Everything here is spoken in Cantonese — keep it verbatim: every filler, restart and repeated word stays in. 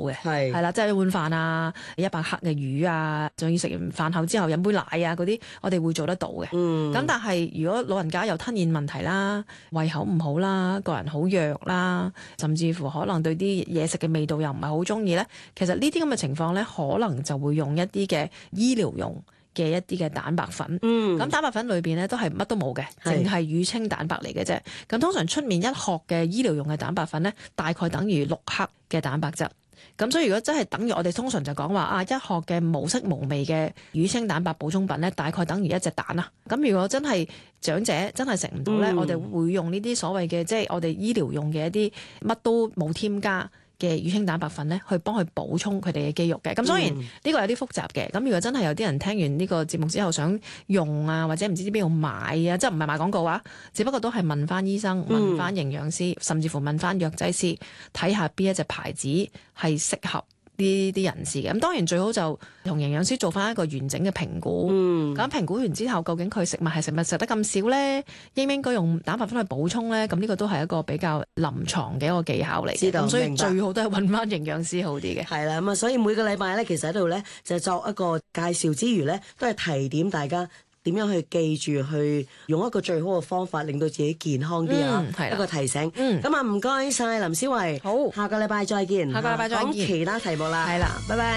嘅，係係啦，即係換飯啊，一百克嘅魚啊，仲要食完飯後之後飲杯奶啊嗰啲，我哋會做得到嘅。咁、嗯、但係如果老人家有吞嚥問題啦、胃口唔好啦、個人好弱啦，甚至乎可能對啲嘢食嘅味道又唔係好中意咧，其實呢啲咁嘅情況咧，可能就會用一啲嘅醫療用嘅一啲嘅蛋白粉，咁、嗯、蛋白粉裏邊咧都係乜都冇嘅，淨係乳清蛋白嚟嘅啫。咁通常出面一殼嘅醫療用嘅蛋白粉咧，大概等於六克嘅蛋白質。咁所以如果真係等於我哋通常就講話啊，一殼嘅無色無味嘅乳清蛋白補充品咧，大概等於一隻蛋啦。咁如果真係長者真係食唔到咧，嗯、我哋會用呢啲所謂嘅即係我哋醫療用嘅一啲乜都冇添加嘅乳清蛋白粉咧，去幫佢補充佢哋嘅肌肉嘅。咁當然呢個有啲複雜嘅。咁如果真係有啲人聽完呢個節目之後想用啊，或者唔知知邊度買啊，即係唔係賣廣告啊，只不過都係問翻醫生、問翻營養師，甚至乎問翻藥劑師，睇下邊一隻牌子係適合呢啲人士嘅。咁當然最好就同營養師做翻一個完整嘅評估。咁、嗯、評估完之後，究竟佢食物係食物食得咁少咧，應唔應該用蛋白粉去補充咧？咁呢個都係一個比較臨床嘅一個技巧嚟嘅。知道，咁所以最好都係揾翻營養師好啲嘅。係啦，咁啊，所以每個禮拜咧，其實喺度咧就作一個介紹之餘咧，都係提點大家點樣去記住，去用一個最好嘅方法，令到自己健康啲啊！嗯、一個提醒。咁啊、嗯，唔該晒林思維。好，下個禮拜再見。下個禮拜再見。講其他題目啦。係啦，拜拜。